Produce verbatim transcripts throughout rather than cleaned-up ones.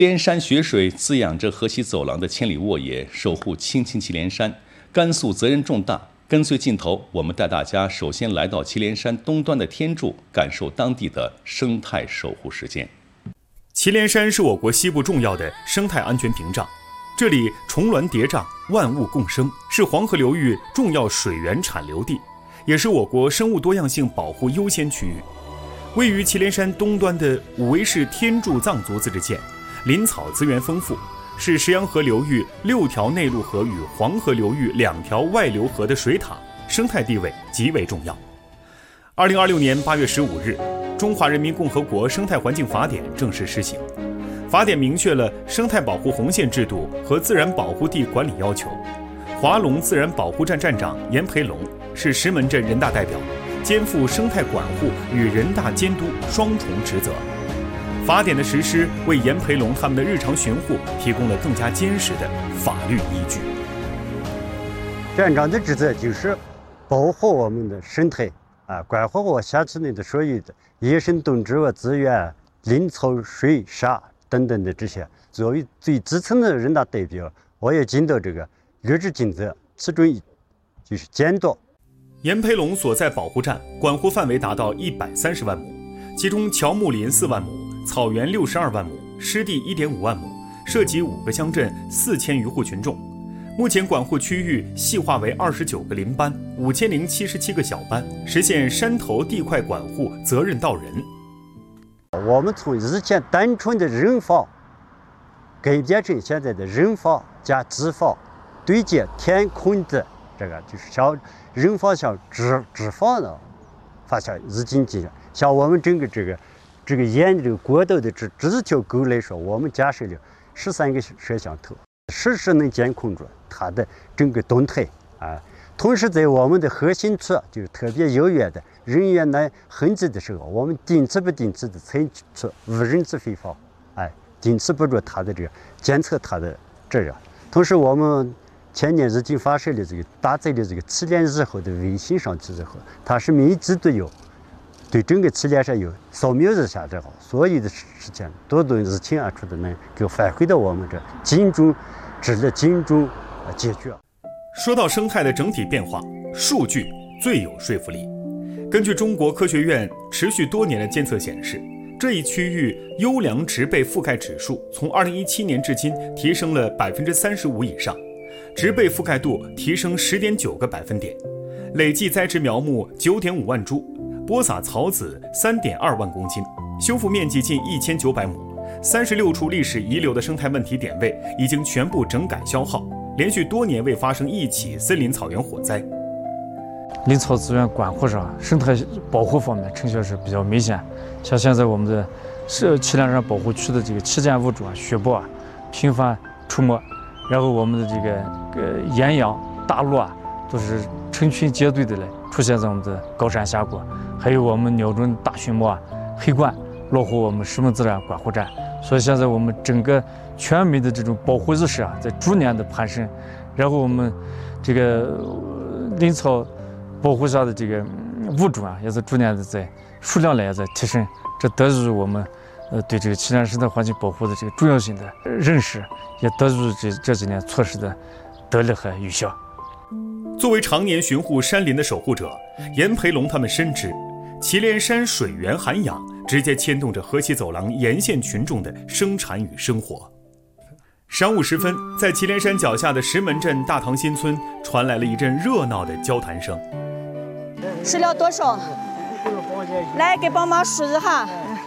连山雪水滋养着河西走廊的千里沃野，守护青青祁连山。甘肃责任重大，跟随镜头，我们带大家首先来到祁连山东端的天柱，感受当地的生态守护实践。 祁连山是我国西部重要的生态安全屏障，这里重峦叠嶂，万物共生，是黄河流域重要水源产流地，也是我国生物多样性保护优先区域。位于祁连山东端的武威市天柱藏族自治县，林草资源丰富，是石洋河流域六条内陆河与黄河流域两条外流河的水塔，生态地位极为重要。二零二六年八月十五日，中华人民共和国生态环境法典正式施行。法典明确了生态保护红线制度和自然保护地管理要求。华龙自然保护站站长严培龙是石门镇人大代表，肩负生态管护与人大监督双重职责。法典的实施为严培龙他们的日常巡护提供了更加坚实的法律依据。 站长的职责就是保护我们的生态啊，管护我辖区内的所有的野生动植物资源、林草、水沙等等的这些。作为最基层的人大代表，我也尽到这个履职尽责，其中就是监督。 严培龙所在保护站管护范围达到一百三十万亩，其中乔木林四万亩，草原六十二万亩，湿地一点五万亩，涉及五个乡镇四千余户群众。目前管护区域细化为二十九个林班，五千零七十七个小班，实现山头地块管护责任到人。 我们从以前单纯的人法改变成现在的人法加机法对接天空的这个，就是像人法像纸纸法的发现日进进像我们整个这个这个沿这个国道的这这条沟来说，我们架设了十三个摄像头，实时能监控住它的整个动态啊。同时，在我们的核心处，就是特别遥远的人员来痕迹的时候，我们定期不定期的采取无人机飞法，哎，定期捕捉它的这个监测它的这样。同时，我们前年已经发射了这个搭载了这个祁连日后的卫星上去之后，它是每季都有对整个祁连山有扫描一下之后，所有的事情都都日清而出的能够反馈到我们这集中治理、集中解决。 说到生态的整体变化，数据最有说服力。根据中国科学院持续多年的监测显示，这一区域优良植被覆盖指数从二零一七年至今提升了百分之三十五以上，植被覆盖度提升十点九个百分点，累计栽植苗木九点五万株，播撒草籽三点二万公斤，修复面积近一千九百亩，三十六处历史遗留的生态问题点位已经全部整改消耗，连续多年未发生一起森林草原火灾。 林草资源管护上，生态保护方面成效是比较明显。像现在我们的是祁连山保护区的这个旗舰物种啊，雪豹啊，频繁出没，然后我们的这个呃岩羊、大鹿啊，都是成群结队的来出现在我们的高山峡谷，还有我们鸟种大熊猫啊、黑鹳落户我们石门自然管护站。所以现在我们整个全民的这种保护意识啊，在逐年的攀升，然后我们这个林草保护下的这个物种啊，也是逐年的在数量呢也在提升，这得益于我们呃对这个祁连生态环境保护的这个重要性的认识，也得益于这这几年措施的得力和有效。 作为常年巡护山林的守护者，严培龙他们深知，祁连山水源涵养直接牵动着河西走廊沿线群众的生产与生活。晌午时分，在祁连山脚下的石门镇大塘新村传来了一阵热闹的交谈声。 吃了多少？来，给帮忙数一下。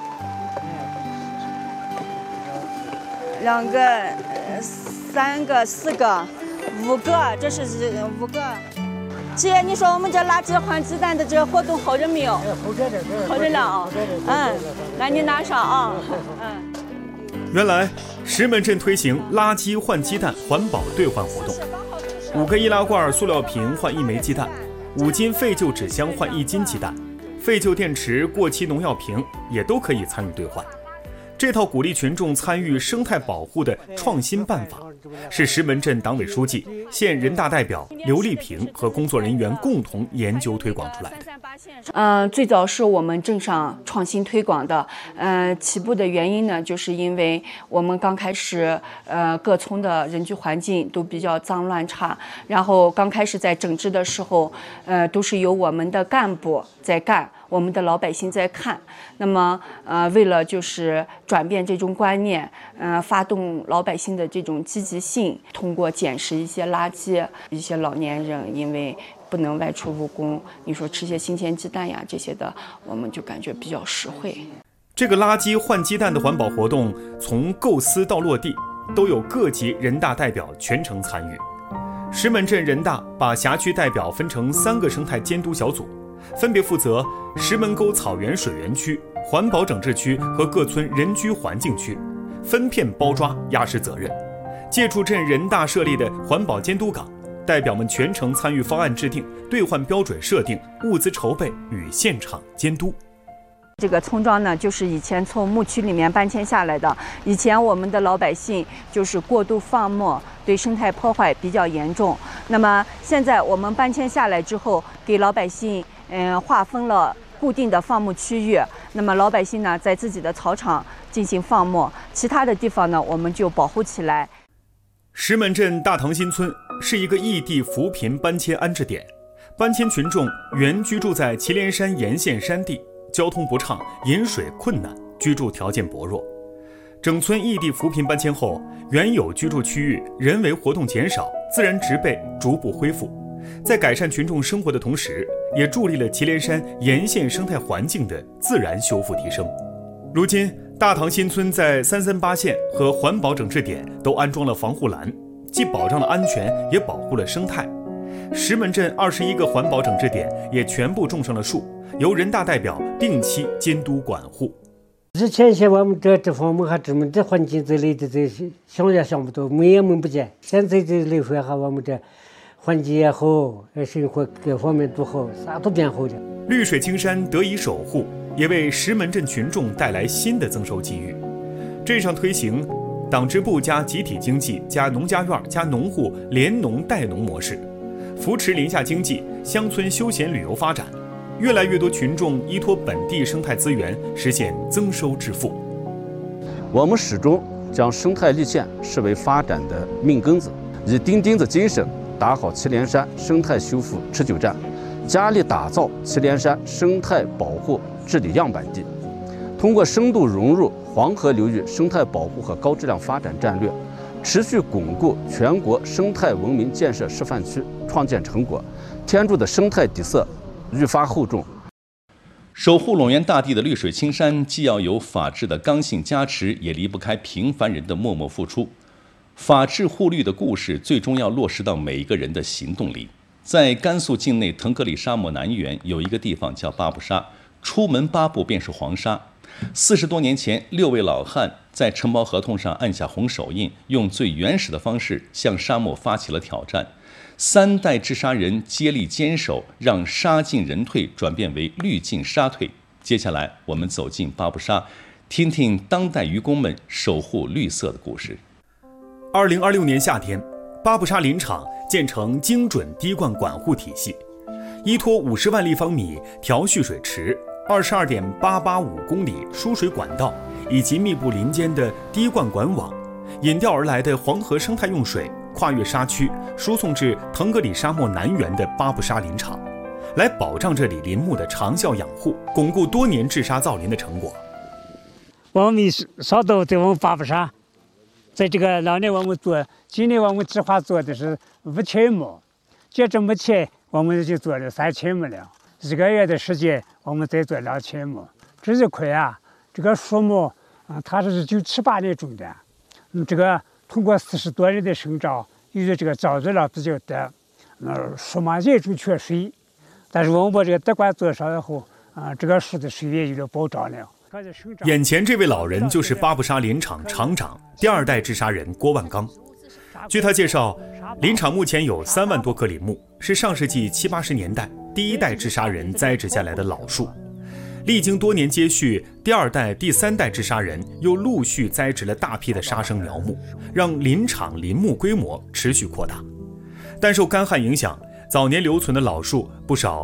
两个、三个、四个、五个，这是五个。姐，你说我们这垃圾换鸡蛋的这个活动好着没有？好着呢啊。嗯，那你拿上啊。嗯。 原来石门镇推行垃圾换鸡蛋环保兑换活动，五个易拉罐塑料瓶换一枚鸡蛋，五斤废旧纸箱换一斤鸡蛋，废旧电池、过期农药瓶也都可以参与兑换。这套鼓励群众参与生态保护的创新办法，是石门镇党委书记、县人大代表刘丽萍和工作人员共同研究推广出来的。 嗯、呃，最早是我们镇上创新推广的，呃，起步的原因呢，就是因为我们刚开始，呃，各村的人居环境都比较脏乱差，然后刚开始在整治的时候，呃，都是由我们的干部在干，我们的老百姓在看。那么，呃，为了就是转变这种观念，呃，发动老百姓的这种积极性，通过捡拾一些垃圾，一些老年人因为不能外出务工，你说吃些新鲜鸡蛋呀这些的，我们就感觉比较实惠。 这个垃圾换鸡蛋的环保活动，从构思到落地，都有各级人大代表全程参与。石门镇人大把辖区代表分成三个生态监督小组，分别负责石门沟草原水源区、环保整治区和各村人居环境区，分片包抓，压实责任。借助镇人大设立的环保监督岗，代表们全程参与方案制定、兑换标准设定、物资筹备与现场监督。 这个村庄呢，就是以前从牧区里面搬迁下来的。以前我们的老百姓就是过度放牧，对生态破坏比较严重。那么现在我们搬迁下来之后，给老百姓嗯划分了固定的放牧区域。那么老百姓呢，在自己的草场进行放牧，其他的地方呢，我们就保护起来。 石门镇大塘新村是一个异地扶贫搬迁安置点，搬迁群众原居住在祁连山沿线山地，交通不畅，饮水困难，居住条件薄弱。整村异地扶贫搬迁后，原有居住区域人为活动减少，自然植被逐步恢复，在改善群众生活的同时，也助力了祁连山沿线生态环境的自然修复提升。如今，大塘新村在三三八线和环保整治点都安装了防护栏，既保障了安全，也保护了生态。石门镇二十一个环保整治点也全部种上了树，由人大代表定期监督管护。 之前些我们这这方面还这么这环境之类的这些想也想不到，门也门不见。现在这来说哈，我们这环境也好，生活各方面都好，啥都变好了。 绿水青山得以守护，也为石门镇群众带来新的增收机遇。镇上推行党支部加集体经济加农家院加农户联农带农模式，扶持林下经济、乡村休闲旅游发展，越来越多群众依托本地生态资源实现增收致富。 我们始终将生态立县视为发展的命根子，以钉钉子精神打好祁连山生态修复持久战，加力打造祁连山生态保护治理样板地。通过深度融入黄河流域生态保护和高质量发展战略，持续巩固全国生态文明建设示范区创建成果，天柱的生态底色愈发厚重。 守护陇源大地的绿水青山，既要有法治的刚性加持，也离不开平凡人的默默付出。法治护绿的故事，最终要落实到每一个人的行动里。在甘肃境内腾格里沙漠南缘有一个地方叫巴布沙，出门八步便是黄沙。四十多年前，六位老汉在承包合同上按下红手印，用最原始的方式向沙漠发起了挑战。三代治沙人接力坚守，让沙进人退转变为绿进沙退。接下来，我们走进巴布沙，听听当代渔工们守护绿色的故事。 二零二六年夏天，巴布沙林场建成精准滴灌管护体系，依托五十万立方米调蓄水池、二十二点八八五公里输水管道以及密布林间的滴灌管网，引调而来的黄河生态用水跨越沙区，输送至腾格里沙漠南缘的巴布沙林场，来保障这里林木的长效养护，巩固多年治沙造林的成果。 我们烧豆在我们巴布沙，在这个老年我们做，今年我们计划做的是五千亩，截至目前我们就做了三千亩了。一个月的时间，我们再做两千亩。这一块啊，这个树木啊，它是一九七八年种的，嗯，这个通过四十多年的生长，由于这个浇水量比较大，呃，树嘛严重缺水。但是我们把这个滴灌做上以后，啊，这个树的水源有了保障了。 眼前这位老人就是巴布沙林场厂长、第二代治沙人郭万刚。据他介绍，林场目前有三万多棵林木，是上世纪七八十年代第一代治沙人栽植下来的老树。历经多年接续，第二代、第三代治沙人又陆续栽植了大批的沙生苗木，让林场林木规模持续扩大。但受干旱影响，早年留存的老树不少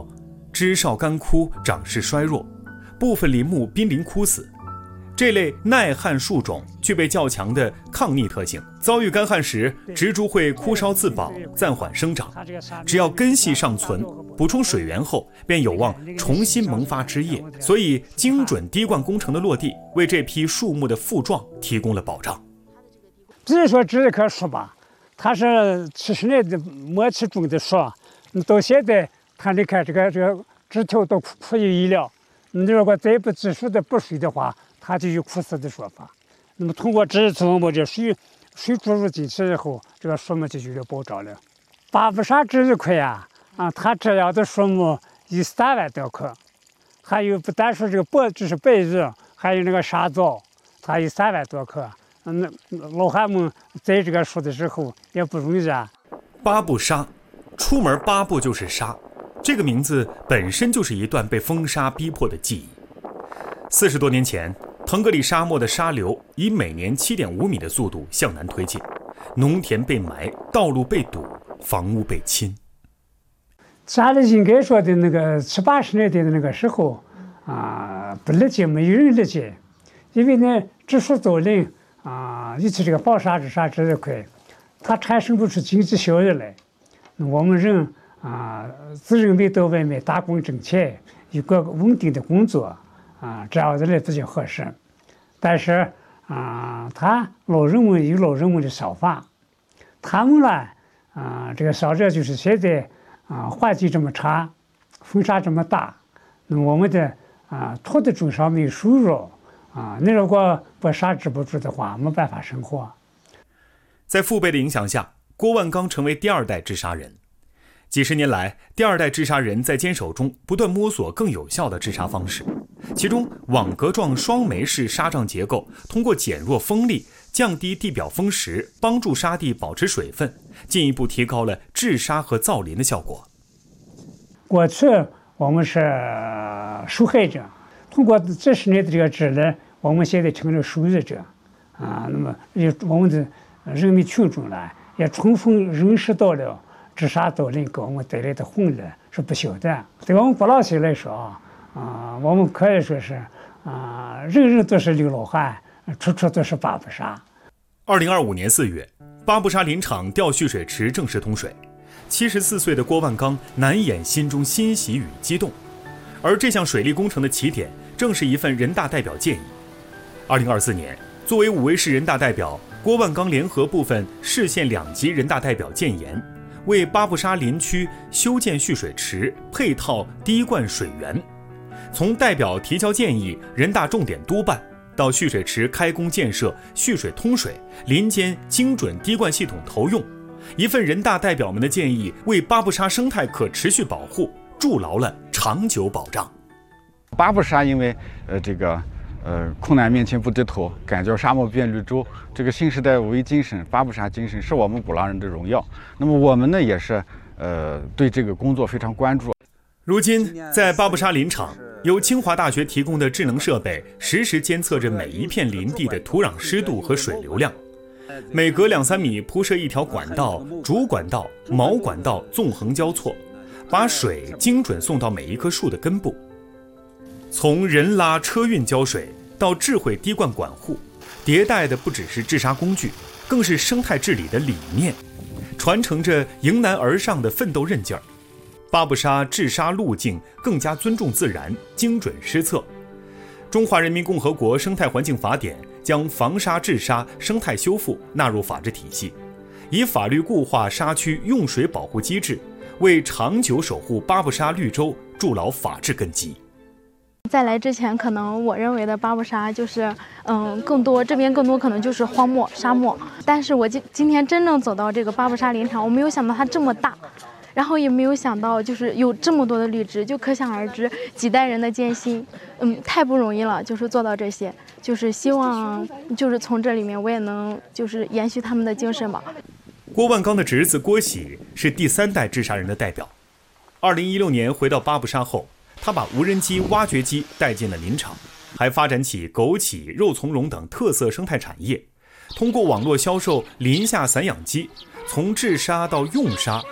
枝少干枯，长势衰弱，部分林木濒临枯死。这类耐旱树种具备较强的抗逆特性，遭遇干旱时，植株会枯梢自保，暂缓生长。只要根系尚存，补充水源后，便有望重新萌发枝叶。所以，精准滴灌工程的落地，为这批树木的复壮提供了保障。 只是说这棵树吧，它是七十年代末期种的树，到现在它你看这个这个枝条都枯于一了。你如果再不及时的补水的话，它就有枯死的说法。那么通过这次我们这水水注入进去以后，这个树木就有了保障了。巴布沙这一块呀，啊，它这样的树木有三万多棵，还有不单说这个柏，这是白玉，还有那个沙枣，它有三万多棵。那老汉们栽这个树的时候也不容易啊。 巴布沙，出门八步就是沙，这个名字本身就是一段被风沙逼迫的记忆。四十多年前，腾格里沙漠的沙流以每年 七点五米的速度向南推进，农田被埋，道路被堵，房屋被侵。 家里应该说的那个七八十年代的那个时候啊，不理解，没有人理解，因为呢，植树造林啊，尤其这个宝沙之沙这一块，它产生不出经济效益来。我们人啊，自认为到外面打工挣钱，有个稳定的工作。啊，这样子来比较合适，但是啊，他老人们有老人们的想法，他们呢啊，这个想着就是现在啊环境这么差，风沙这么大，那么我们的啊土地种上没有收入啊，你如果把沙治不住的话，没办法生活。 在父辈的影响下，郭万刚成为第二代治沙人。几十年来，第二代治沙人在坚守中不断摸索更有效的治沙方式。其中，网格状双枚式沙障结构通过减弱风力、降低地表风蚀，帮助沙地保持水分，进一步提高了治沙和造林的效果。 过去我们是受害者，通过这十年的这个治理，我们现在成了受益者啊。那么，我们的人民群众呢，也充分认识到了治沙造林给我们带来的红利是不小的。对我们不老些来说啊。啊，我们可以说是啊，人人都是刘老汉，处处都是巴布沙。 二零二五年四月，巴布沙林场吊蓄水池正式通水，七十四岁的郭万刚难掩心中欣喜与激动。而这项水利工程的起点，正是一份人大代表建议。二零二四年，作为武威市人大代表，郭万刚联合部分市县两级人大代表建言，为巴布沙林区修建蓄水池，配套滴灌水源。从代表提交建议，人大重点督办，到蓄水池开工建设、蓄水通水、林间精准滴灌系统投用，一份人大代表们的建议，为巴布沙生态可持续保护筑牢了长久保障。 巴布沙因为呃这个呃困难面前不低头，赶脚沙漠变绿洲，这个新时代武威精神、巴布沙精神是我们鼓浪人的荣耀。那么我们呢也是呃对这个工作非常关注。 如今在巴布沙林场，由清华大学提供的智能设备实时监测着每一片林地的土壤湿度和水流量，每隔两三米铺设一条管道，主管道、毛管道纵横交错，把水精准送到每一棵树的根部。从人拉车运浇水到智慧滴灌管护，迭代的不只是治沙工具，更是生态治理的理念，传承着迎难而上的奋斗韧劲儿。巴布沙治沙路径更加尊重自然，精准施策。中华人民共和国生态环境法典将防沙治沙、生态修复纳入法治体系，以法律固化沙区用水保护机制，为长久守护巴布沙绿洲筑牢法治根基。 在来之前，可能我认为的巴布沙就是，嗯，更多这边更多可能就是荒漠、沙漠。但是我今今天真正走到这个巴布沙林场，我没有想到它这么大。然后也没有想到，就是有这么多的绿植，就可想而知几代人的艰辛，嗯，太不容易了，就是做到这些，就是希望，就是从这里面我也能就是延续他们的精神吧。 郭万刚的侄子郭喜是第三代治沙人的代表。二零一六年回到巴布沙后，他把无人机、挖掘机带进了林场，还发展起枸杞、肉苁蓉等特色生态产业，通过网络销售林下散养机，从治沙到用沙，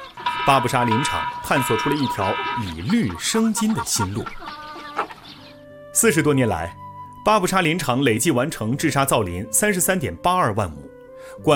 巴布沙林场探索出了一条以绿生金的新路。四十多年来，巴布沙林场累计完成治沙造林三十三点八二万亩，